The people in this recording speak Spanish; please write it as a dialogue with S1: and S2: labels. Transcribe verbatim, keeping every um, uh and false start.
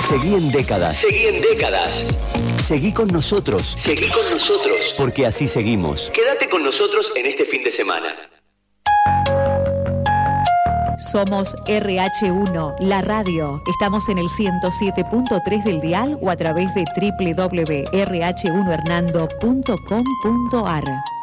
S1: Seguí en Décadas.
S2: Seguí en Décadas.
S1: Seguí con nosotros.
S2: Seguí con nosotros.
S1: Porque así seguimos.
S2: Quédate con nosotros en este fin de semana.
S3: Somos R H uno, la radio. Estamos en el ciento siete punto tres del dial o a través de doble u doble u doble u punto r h uno hernando punto com punto a r.